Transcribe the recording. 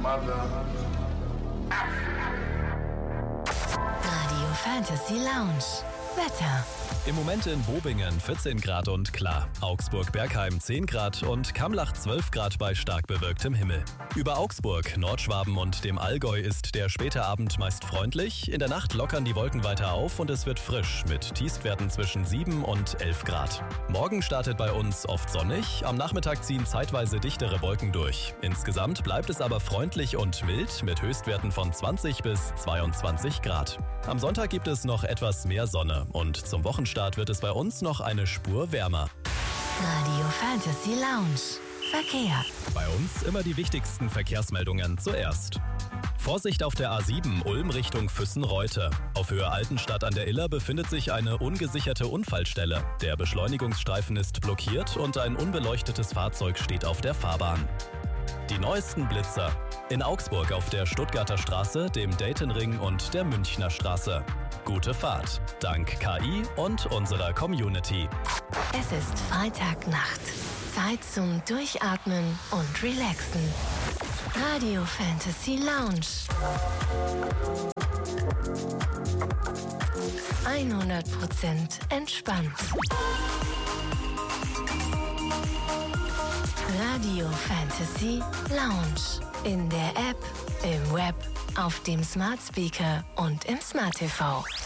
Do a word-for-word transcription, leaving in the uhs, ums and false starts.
Radio Fantasy Lounge. Wetter. Im Moment in Bobingen vierzehn Grad und klar, Augsburg-Bergheim zehn Grad und Kamlach zwölf Grad bei stark bewölktem Himmel. Über Augsburg, Nordschwaben und dem Allgäu ist der späte Abend meist freundlich. In der Nacht lockern die Wolken weiter auf und es wird frisch mit Tiefstwerten zwischen sieben und elf Grad. Morgen startet bei uns oft sonnig, am Nachmittag ziehen zeitweise dichtere Wolken durch. Insgesamt bleibt es aber freundlich und mild mit Höchstwerten von zwanzig bis zweiundzwanzig Grad. Am Sonntag gibt es noch etwas mehr Sonne und zum Wochenstart wird es bei uns noch eine Spur wärmer. Radio Fantasy Lounge. Verkehr. Bei uns immer die wichtigsten Verkehrsmeldungen zuerst. Vorsicht auf der A sieben Ulm Richtung Füssen-Reute. Auf Höhe Altenstadt an der Iller befindet sich eine ungesicherte Unfallstelle. Der Beschleunigungsstreifen ist blockiert und ein unbeleuchtetes Fahrzeug steht auf der Fahrbahn. Die neuesten Blitzer. In Augsburg auf der Stuttgarter Straße, dem Daytonring und der Münchner Straße. Gute Fahrt. Dank K I und unserer Community. Es ist Freitagnacht. Zeit zum Durchatmen und Relaxen. Radio Fantasy Lounge. hundert Prozent entspannt. Radio Fantasy Lounge. In der App, im Web, auf dem Smart Speaker und im Smart T V.